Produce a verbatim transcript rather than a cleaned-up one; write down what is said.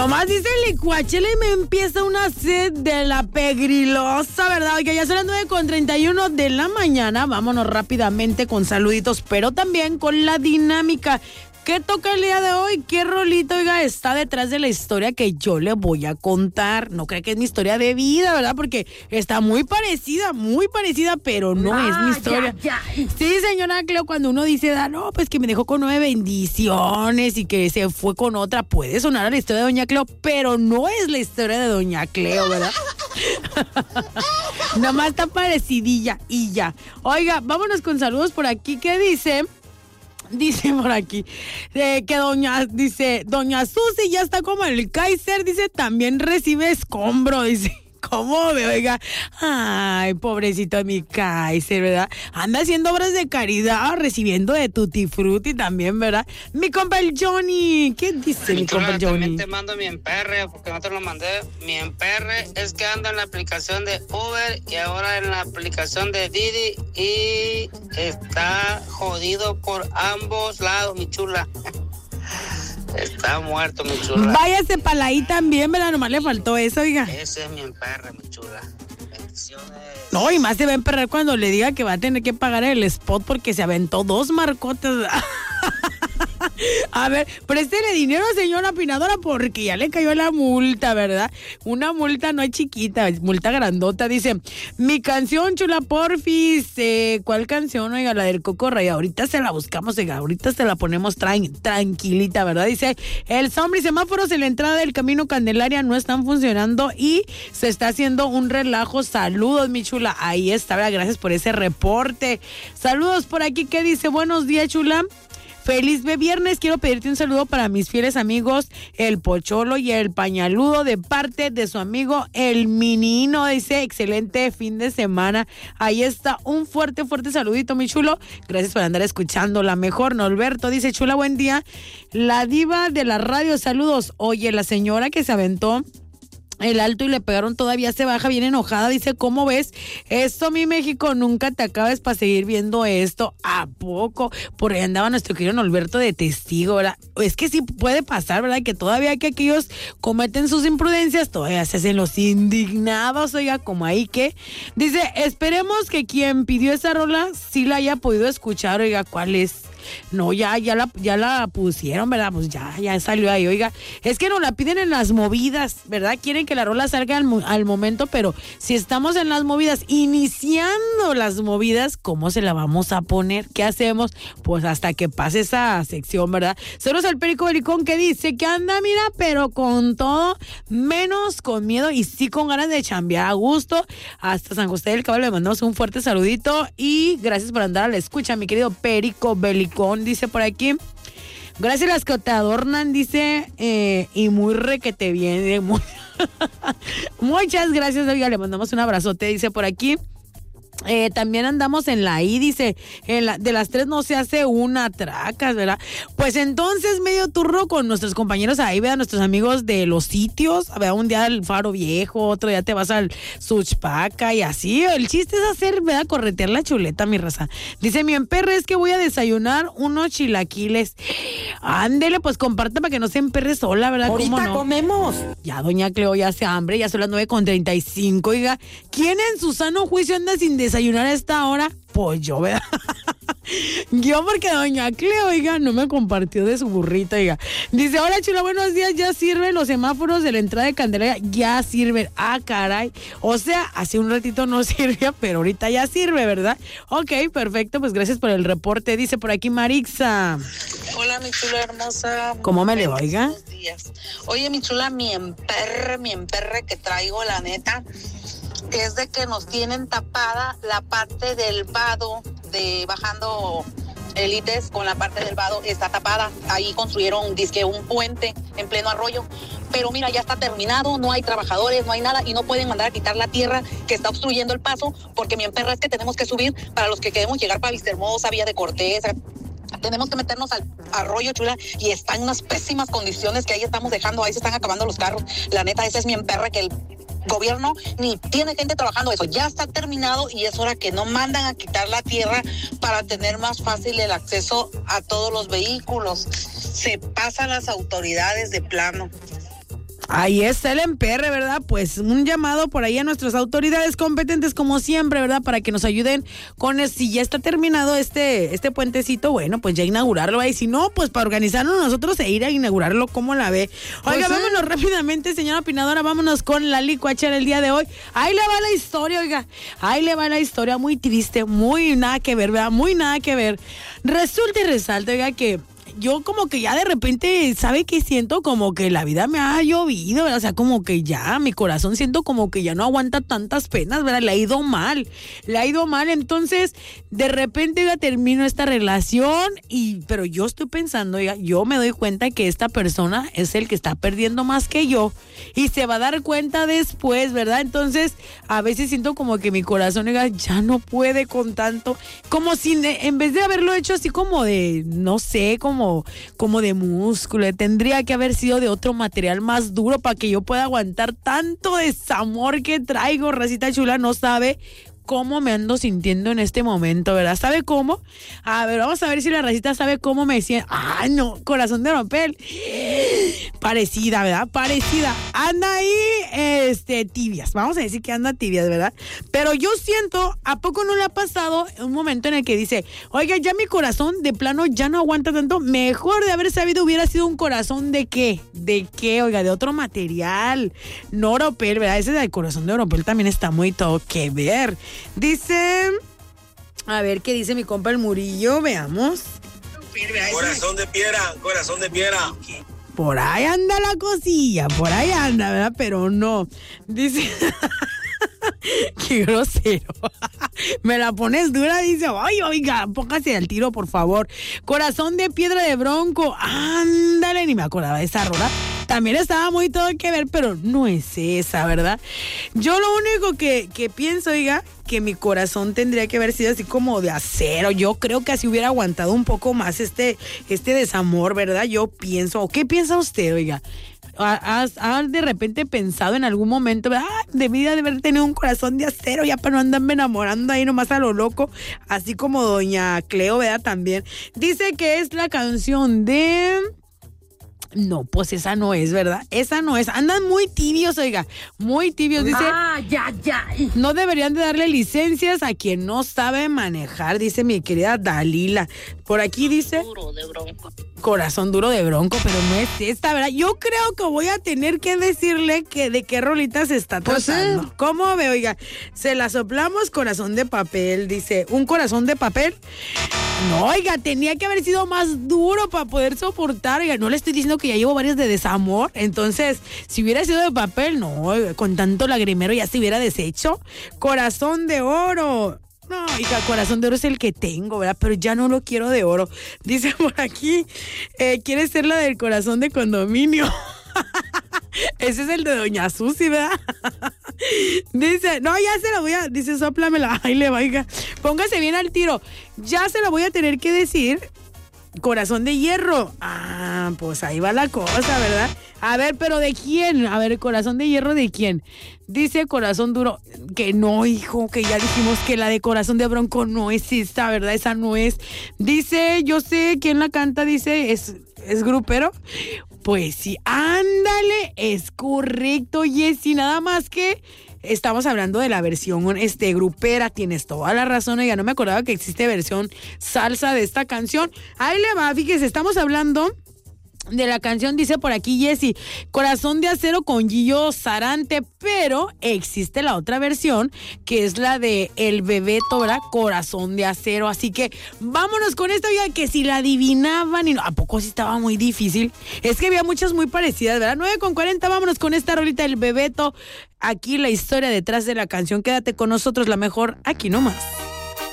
Nomás dice el licuachela y me empieza una sed de la pegrilosa, ¿verdad? Oiga, ya son las nueve con treinta y uno de la mañana. Vámonos rápidamente con saluditos, pero también con la dinámica. ¿Qué toca el día de hoy? ¿Qué rolito, oiga, está detrás de la historia que yo le voy a contar? No creo que es mi historia de vida, ¿verdad? Porque está muy parecida, muy parecida, pero no ah, es mi historia. Ya, ya. Sí, señora Cleo, cuando uno dice, ah, no, pues que me dejó con nueve bendiciones y que se fue con otra, puede sonar a la historia de doña Cleo, pero no es la historia de doña Cleo, ¿verdad? Nomás está parecidilla y ya. Oiga, vámonos con saludos por aquí. ¿Qué dice? Dice por aquí eh, que doña, dice, doña Susi ya está como el Kaiser, dice, también recibe escombro, dice. ¿Cómo me oiga? Ay, pobrecito de mi Kaiser, ¿verdad? Anda haciendo obras de caridad, recibiendo de Tutti Frutti también, ¿verdad? Mi compa el Johnny, ¿qué dice mi, mi compa el Johnny? También te mando mi emperre, porque no te lo mandé. Mi emperre es que anda en la aplicación de Uber y ahora en la aplicación de Didi y está jodido por ambos lados, mi chula. Está muerto, mi chula. Váyase para ahí también, ¿verdad? Nomás le faltó eso, oiga. Ese es mi emperre, mi chula. Bendiciones. No, y más se va a emperrar cuando le diga que va a tener que pagar el spot porque se aventó dos marcotes. A ver, préstele dinero, señora opinadora, porque ya le cayó la multa, ¿verdad? Una multa no es chiquita, es multa grandota. Dice, mi canción, chula, porfis. Eh, ¿Cuál canción? Oiga, la del Coco Rey. Ahorita se la buscamos, oiga, ahorita se la ponemos tran- tranquilita, ¿verdad? Dice, el zombie semáforos en la entrada del Camino Candelaria no están funcionando y se está haciendo un relajo. Saludos, mi chula. Ahí está, ¿verdad? Gracias por ese reporte. Saludos por aquí, ¿qué dice? Buenos días, chula. Feliz viernes, quiero pedirte un saludo para mis fieles amigos, el Pocholo y el Pañaludo, de parte de su amigo el Minino. Dice, excelente fin de semana. Ahí está, un fuerte, fuerte saludito, mi chulo. Gracias por andar escuchando la mejor. Norberto dice, chula, buen día. La diva de la radio, saludos. Oye, la señora que se aventó el alto y le pegaron todavía se baja bien enojada, dice, ¿cómo ves? Esto, mi México, nunca te acabes para seguir viendo esto. ¿A poco? Por ahí andaba nuestro querido Norberto de testigo, ¿verdad? Es que sí puede pasar, ¿verdad? Que todavía que aquellos cometen sus imprudencias, todavía se hacen los indignados, oiga, como ahí que. Dice, esperemos que quien pidió esa rola sí la haya podido escuchar, oiga, ¿cuál es? No, ya, ya la, ya la pusieron, ¿verdad? Pues ya, ya salió ahí, oiga. Es que nos la piden en las movidas, ¿verdad? Quieren que la rola salga al, al momento, pero si estamos en las movidas, iniciando las movidas, ¿cómo se la vamos a poner? ¿Qué hacemos? Pues hasta que pase esa sección, ¿verdad? Saludos al Perico Belicón que dice que anda, mira, pero con todo, menos con miedo y sí con ganas de chambear a gusto. Hasta San José del Caballo le mandamos un fuerte saludito y gracias por andar a la escucha, mi querido Perico Belicón. Dice por aquí, gracias a las que te adornan, dice, eh, y muy requete bien, muy muchas gracias, oiga, le mandamos un abrazote, dice por aquí. Eh, también andamos en la I, dice, en la, de las tres no se hace una, tracas, ¿verdad? Pues entonces medio turno con nuestros compañeros ahí, ¿verdad? Nuestros amigos de los sitios, ¿verdad? Un día al Faro Viejo, otro día te vas al Suchpaca y así. El chiste es hacer, ¿verdad? Corretear la chuleta, mi raza. Dice, mi emperre es que voy a desayunar unos chilaquiles. Ándele, pues comparte para que no se emperre sola, ¿verdad? Ahorita ¿Cómo no? Comemos. Ya, doña Cleo, ya hace hambre, ya son las nueve con treinta y cinco, oiga. ¿Quién en su sano juicio anda sin desayunar a esta hora? Pues yo, ¿verdad? Yo porque doña Cleo, oiga, no me compartió de su burrito, oiga. Dice, hola chula, buenos días, ya sirven los semáforos de la entrada de Candelaria, ya sirven. Ah, caray. O sea, hace un ratito no sirve, pero ahorita ya sirve, ¿verdad? Ok, perfecto, pues gracias por el reporte. Dice por aquí Marixa. Hola, mi chula hermosa. ¿Cómo me le va, oiga? Buenos días. Oye, mi chula, mi emperre, mi emperre que traigo, la neta, que es de que nos tienen tapada la parte del vado de bajando Élites, con la parte del vado está tapada. Ahí construyeron dizque un puente en pleno arroyo, pero mira, ya está terminado, no hay trabajadores, no hay nada y no pueden mandar a quitar la tierra que está obstruyendo el paso, porque mi emperra es que tenemos que subir para los que queremos llegar para Vista Hermosa, Villa de Cortés. Tenemos que meternos al arroyo, chula, y está en unas pésimas condiciones que ahí estamos dejando, ahí se están acabando los carros. La neta, esa es mi emperra, que el gobierno ni tiene gente trabajando eso. Ya está terminado y es hora que no mandan a quitar la tierra para tener más fácil el acceso a todos los vehículos. Se pasan las autoridades de plano. Ahí está el emperre, ¿verdad? Pues un llamado por ahí a nuestras autoridades competentes, como siempre, ¿verdad? Para que nos ayuden con el, si ya está terminado este, este puentecito, bueno, pues ya inaugurarlo ahí. Si no, pues para organizarnos nosotros e ir a inaugurarlo, ¿cómo la ve? Oiga, pues, vámonos ¿eh? rápidamente, señora opinadora, vámonos con la licuachera el día de hoy. Ahí le va la historia, oiga. Ahí le va la historia, muy triste, muy nada que ver, ¿verdad? Muy nada que ver. Resulta y resalta, oiga, que yo como que ya de repente, ¿sabe qué siento? Como que la vida me ha llovido, ¿verdad? O sea, como que ya mi corazón siento como que ya no aguanta tantas penas, ¿verdad? Le ha ido mal, le ha ido mal. Entonces, de repente ya termino esta relación y, pero yo estoy pensando, ya, yo me doy cuenta que esta persona es el que está perdiendo más que yo y se va a dar cuenta después, ¿verdad? Entonces, a veces siento como que mi corazón oiga, ya no puede con tanto, como si en vez de haberlo hecho así como de, no sé, como como de músculo, tendría que haber sido de otro material más duro para que yo pueda aguantar tanto desamor que traigo. Racita chula, no sabe cómo me ando sintiendo en este momento, ¿verdad? ¿Sabe cómo? A ver, vamos a ver si la racita sabe cómo me siento. ¡Ah, no! Corazón de papel. Parecida, ¿verdad? Parecida. Anda ahí, este, tibias. Vamos a decir que anda tibias, ¿verdad? Pero yo siento, ¿a poco no le ha pasado un momento en el que dice, oiga, ya mi corazón de plano ya no aguanta tanto? Mejor de haber sabido hubiera sido un corazón de qué? ¿De qué? Oiga, de otro material. No oropel, ¿verdad? Ese del corazón de oropel también está muy todo que ver. Dice, a ver qué dice mi compa el Murillo, veamos. Corazón de piedra, corazón de piedra. Por ahí anda la cosilla, por ahí anda, ¿verdad? Pero no. Dice, qué grosero. Me la pones dura, dice, ay, oiga, póngase al tiro, por favor. Corazón de piedra de Bronco, ándale, ni me acordaba de esa rola. También estaba muy todo que ver, pero no es esa, ¿verdad? Yo lo único que, que pienso, oiga, que mi corazón tendría que haber sido así como de acero. Yo creo que así hubiera aguantado un poco más este, este desamor, ¿verdad? Yo pienso, ¿o qué piensa usted, oiga? ¿Has, has de repente pensado en algún momento, ah, debí de haber tenido un corazón de acero ya para no andarme enamorando ahí nomás a lo loco, así como doña Cleo, ¿verdad? También dice que es la canción de... No, pues esa no es, ¿verdad? Esa no es. Andan muy tibios, oiga, muy tibios. Dice, ah, ya, ya. No deberían de darle licencias a quien no sabe manejar, dice mi querida Dalila. Por aquí dice... Duro de Bronco. Corazón duro de Bronco, pero no es esta, ¿verdad? Yo creo que voy a tener que decirle que de qué rolita se está tratando. Pues, ¿eh? ¿Cómo ve? Oiga, se la soplamos, corazón de papel, dice. ¿Un corazón de papel? No, oiga, tenía que haber sido más duro para poder soportar. Oiga, no le estoy diciendo que ya llevo varios de desamor. Entonces, si hubiera sido de papel, no, oiga, con tanto lagrimero ya se hubiera deshecho. Corazón de oro. No, hija, corazón de oro es el que tengo, ¿verdad? Pero ya no lo quiero de oro. Dice por aquí, eh, ¿quiere ser la del corazón de condominio? Ese es el de doña Susi, ¿verdad? Dice, no, ya se la voy a... Dice, sóplamela. Ay, le va, hija. Póngase bien al tiro. Ya se la voy a tener que decir. Corazón de hierro. Ah, pues ahí va la cosa, ¿verdad? A ver, pero ¿de quién? A ver, corazón de hierro, ¿de quién? Dice corazón duro. Que no, hijo, que ya dijimos que la de corazón de Bronco no es esta, ¿verdad? Esa no es. Dice, yo sé quién la canta, dice, es, es grupero. Pues sí, ándale, es correcto, Jessy, nada más que... Estamos hablando de la versión este, grupera, tienes toda la razón, ya no me acordaba que existe versión salsa de esta canción. Ahí le va, fíjese, estamos hablando de la canción, dice por aquí Jessy, Corazón de Acero con Gillo Sarante, pero existe la otra versión, que es la de El Bebeto, ¿verdad? Corazón de Acero, así que vámonos con esta, ya que si la adivinaban, y no, ¿a poco sí estaba muy difícil? Es que había muchas muy parecidas, ¿verdad? nueve con cuarenta, vámonos con esta rolita del Bebeto, aquí la historia detrás de la canción, quédate con nosotros, la mejor, aquí nomás.